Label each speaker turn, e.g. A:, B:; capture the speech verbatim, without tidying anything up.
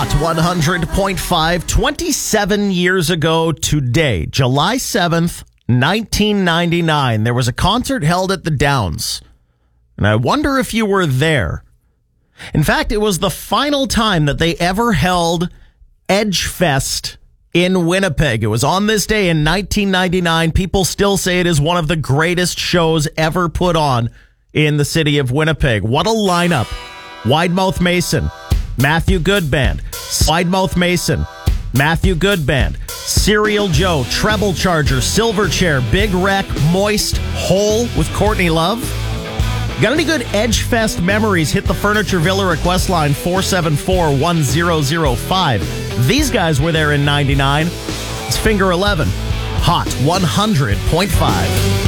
A: Hot one hundred point five, twenty-seven years ago today, July seventh, nineteen ninety-nine, there was a concert held at the Downs. And I wonder if you were there. In fact, it was the final time that they ever held Edgefest in Winnipeg. It was on this day in nineteen ninety-nine. People still say it is one of the greatest shows ever put on in the city of Winnipeg. What a lineup. Widemouth Mason, Matthew Goodband, Widemouth Mason, Matthew Goodband, Serial Joe, Treble Charger, Silverchair, Big Wreck, Moist, Hole with Courtney Love. Got any good Edgefest memories? Hit the Furniture Villa request line four seven four, one zero zero five. These guys were there in ninety-nine. It's Finger eleven. Hot one hundred point five.